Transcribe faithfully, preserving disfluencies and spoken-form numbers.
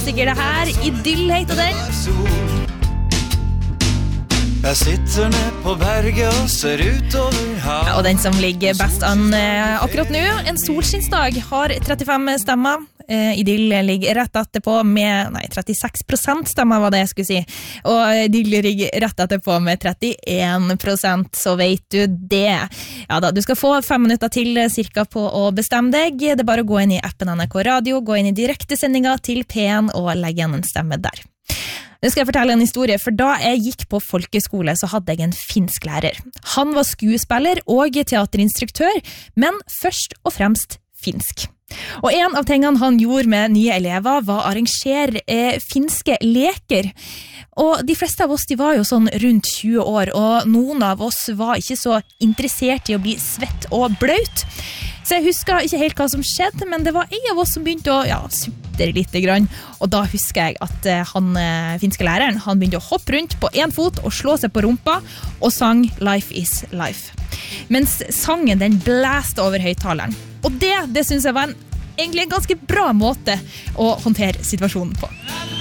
klassiker det her. Idyll heter den. Jeg sitter ned på berget og ser utover havet. Ja, og den som ligger best an eh, akkurat nå, en solskinnsdag, har trettifem stemmer. Eh, Idyll ligger rett etterpå med, nei, trettiseks prosent stemmer var det jeg skulle si. Og Idyll ligger rett etterpå med trettien prosent, så vet du det. Ja da, du skal få fem minutter til cirka på å bestemme deg. Det er bare å gå inn i appen N R K Radio, gå inn i direktesendinga til P en og legge igjen en stemme der. Nå skal jeg fortelle en historie, for da jeg gikk på folkeskole så hadde jeg en finsk lærer. Han var skuespiller og teaterinstruktør, men først og fremst finsk. Og en av tingene han gjorde med nye elever var å arrangere eh, finske leker. Og de fleste av oss de var jo sånn rundt tjue år, og noen av oss var ikke så interessert i å bli svett og bløt. Så jeg husker ikke helt hva som skjedde, men det var en av oss som begynte å ja, sutte litt grann. Og da husker jeg at eh, han eh, finske læreren, han begynte å hoppe rundt på en fot og slå seg på rumpa og sang Life is Life. Mens sangen den blæste over høyttaleren. Og det, det synes jeg var en, egentlig en ganske bra måte å håndtere situasjonen på.